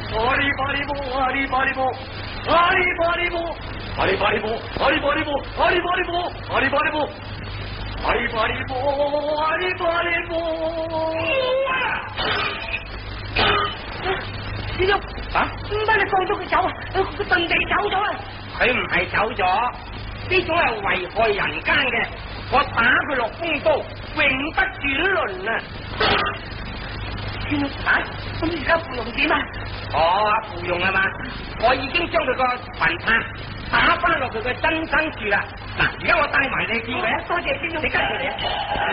阿里巴里波，阿里巴里波，阿里巴里波，阿里巴里波，阿里巴里波，阿里巴里波，阿里巴里波，阿里巴里波，阿里巴里波。師兄啊，點解你放咗佢走啊？佢遁地走咗啊！佢唔係走咗，呢種係危害人間嘅，我打佢落風刀，永不轉輪啊！啊，咁而家芙蓉點啊？哦，芙蓉係嘛？我已經將佢個魂魄打翻落佢嘅真身處啦。嗱，而家我帶埋你見佢啊！多謝師兄，你跟住嚟啊！